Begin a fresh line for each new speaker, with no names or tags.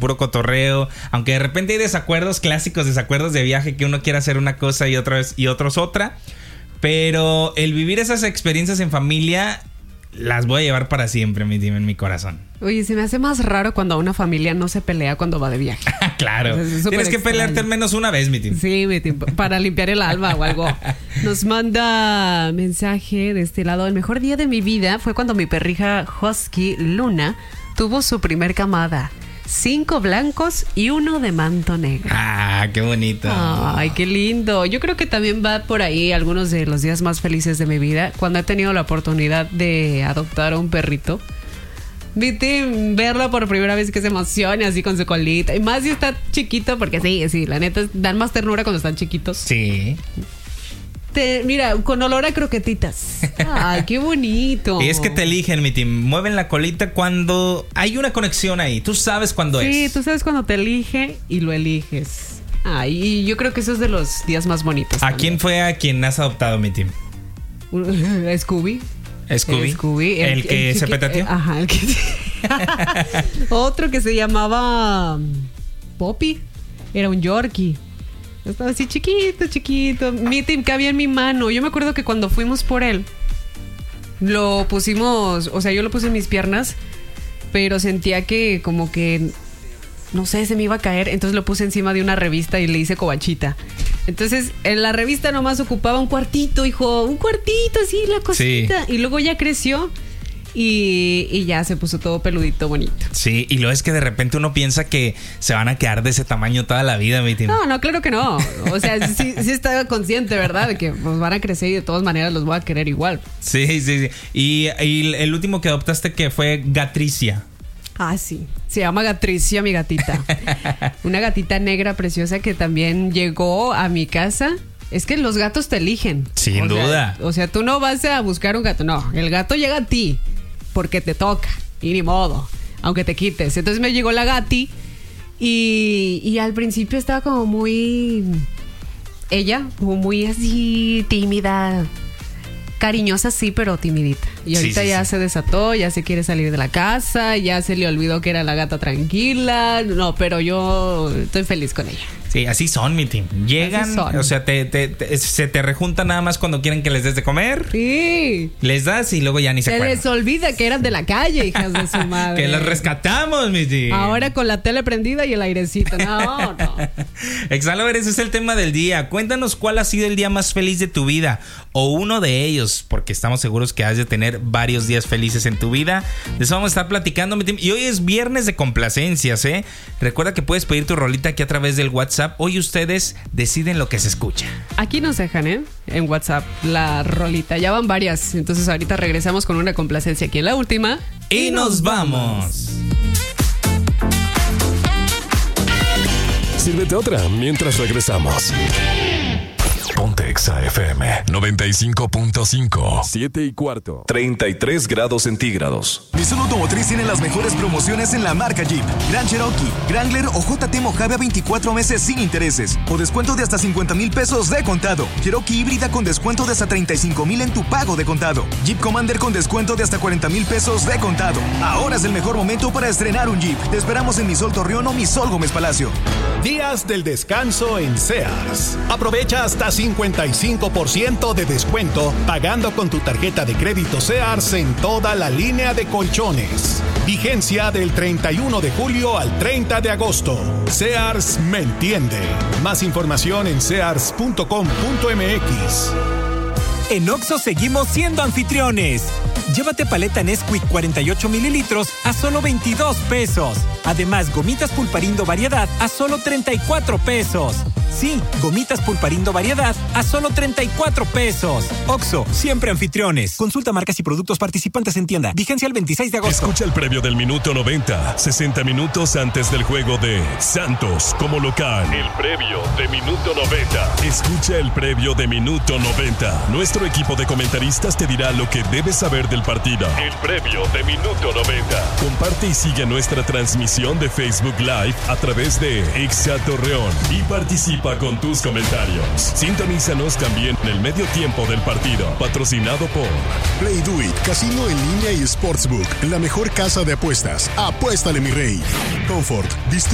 puro cotorreo. Aunque de repente hay desacuerdos clásicos, desacuerdos de viaje, que uno quiere hacer una cosa y otra vez y otros otra. Pero el vivir esas experiencias en familia las voy a llevar para siempre, mi team, en mi corazón.
Oye, se me hace más raro cuando una familia no se pelea cuando va de viaje.
Claro. Tienes que pelearte al menos una vez, mi team.
Sí, mi team, para limpiar el alma o algo. Nos manda mensaje de este lado. El mejor día de mi vida fue cuando mi perrija Husky Luna tuvo su primer camada. 5 blancos y 1 de manto negro.
Ah, qué bonito.
Ay, qué lindo. Yo creo que también va por ahí algunos de los días más felices de mi vida, cuando he tenido la oportunidad de adoptar a un perrito. Viste, verlo por primera vez, que se emocione así con su colita. Y más si está chiquito, porque sí, la neta, dan más ternura cuando están chiquitos.
Sí.
Mira, con olor a croquetitas. Ay, qué bonito.
Y es que te eligen, mi team. Mueven la colita cuando hay una conexión ahí. Tú sabes cuándo es.
Sí, tú sabes cuando te elige y lo eliges. Ay, y yo creo que eso es de los días más bonitos.
¿A quién fue a quien has adoptado, mi team?
Scooby.
Scooby. El que se petateó.
Ajá, el que... Otro que se llamaba Poppy. Era un Yorkie. Estaba así chiquito. Mi team cabía en mi mano. Yo me acuerdo que cuando fuimos por él, lo pusimos, o sea, yo lo puse en mis piernas, pero sentía que como que, no sé, se me iba a caer. Entonces lo puse encima de una revista y le hice cobachita. Entonces, en la revista nomás ocupaba un cuartito, hijo. Un cuartito, así, la cosita. Sí. Y luego ya creció. Y ya se puso todo peludito, bonito.
Sí, y lo es que de repente uno piensa que se van a quedar de ese tamaño toda la vida, mi team.
No, claro que no. O sea, sí estaba consciente, ¿verdad? De que pues, van a crecer y de todas maneras los voy a querer igual.
Sí. Y el último que adoptaste, que fue Gatricia.
Ah, sí. Se llama Gatricia, mi gatita. Una gatita negra preciosa que también llegó a mi casa. Es que los gatos te eligen.
Sin duda.
O sea, tú no vas a buscar un gato. No, el gato llega a ti. Porque te toca, y ni modo, aunque te quites. Entonces me llegó la Gati y al principio estaba como muy... Ella, como muy así tímida, cariñosa sí, pero timidita. Y ahorita ya se desató, ya se quiere salir de la casa, ya se le olvidó que era la gata tranquila. No, pero yo estoy feliz con ella.
Sí, así son, mi team. Llegan, o sea, se te rejuntan nada más cuando quieren que les des de comer.
Sí. Les
das y luego ya ni se acuerdan.
Se les olvida que eran de la calle, hijas de su madre.
Que las rescatamos, mi team.
Ahora con la tele prendida y el airecito. No.
Exalover, ese es el tema del día. Cuéntanos cuál ha sido el día más feliz de tu vida. O uno de ellos, porque estamos seguros que has de tener varios días felices en tu vida. De eso vamos a estar platicando, mi team. Y hoy es viernes de complacencias, ¿eh? Recuerda que puedes pedir tu rolita aquí a través del WhatsApp. Hoy ustedes deciden lo que se escucha.
Aquí nos dejan, en WhatsApp la rolita. Ya van varias. Entonces ahorita regresamos con una complacencia aquí en la última.
Y nos vamos.
Sírvete otra mientras regresamos. Ponte Exa FM 95.5. 7:15. 33 grados centígrados.
Nissan Automotriz tiene las mejores promociones en la marca Jeep. Grand Cherokee, Wrangler o JT Mojave a 24 meses sin intereses. O descuento de hasta 50,000 pesos de contado. Cherokee híbrida con descuento de hasta 35,000 en tu pago de contado. Jeep Commander con descuento de hasta 40,000 pesos de contado. Ahora es el mejor momento para estrenar un Jeep. Te esperamos en Misol Torreón o Misol Gómez Palacio.
Días del descanso en Sears. Aprovecha hasta 55% de descuento pagando con tu tarjeta de crédito Sears en toda la línea de colchones. Vigencia del 31 de julio al 30 de agosto. Sears me entiende. Más información en sears.com.mx.
En Oxxo seguimos siendo anfitriones. Llévate paleta Nesquik 48 mililitros a solo 22 pesos. Además, gomitas Pulparindo variedad a solo 34 pesos. Sí, gomitas Pulparindo variedad a solo 34 pesos. Oxxo, siempre anfitriones. Consulta marcas y productos participantes en tienda. Vigencia el 26 de agosto.
Escucha el previo del minuto 90, 60 minutos antes del juego de Santos como local. El previo de minuto 90. Escucha el previo de minuto 90. Nuestro equipo de comentaristas te dirá lo que debes saber del partido. El previo de minuto 90. Comparte y sigue nuestra transmisión de Facebook Live a través de Exa Torreón y participa con tus comentarios. Sintonízanos también en el medio tiempo del partido. Patrocinado por
Play Do It, casino en línea y sportsbook. La mejor casa de apuestas. Apuéstale, mi rey. Comfort,